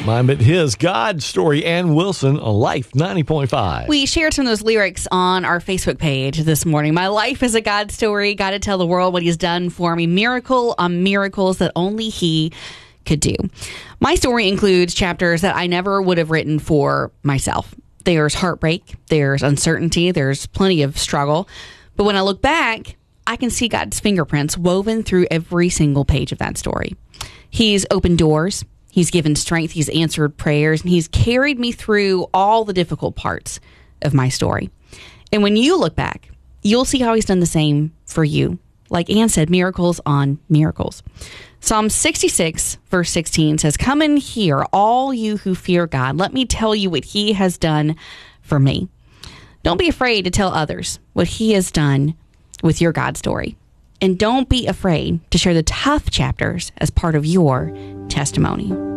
not mine, but his. God Story, Ann Wilson on Life 90.5. We shared some of those lyrics on our Facebook page this morning. My life is a God story. Got to tell the world what he's done for me. Miracle on miracles that only he could do. My story includes chapters that I never would have written for myself. There's heartbreak, there's uncertainty, there's plenty of struggle. But when I look back, I can see God's fingerprints woven through every single page of that story. He's opened doors, he's given strength, he's answered prayers, and he's carried me through all the difficult parts of my story. And when you look back, you'll see how he's done the same for you. Like Ann said, miracles on miracles. Psalm 66, verse 16 says, "Come and hear, all you who fear God. Let me tell you what he has done for me." Don't be afraid to tell others what he has done with your God story. And don't be afraid to share the tough chapters as part of your testimony.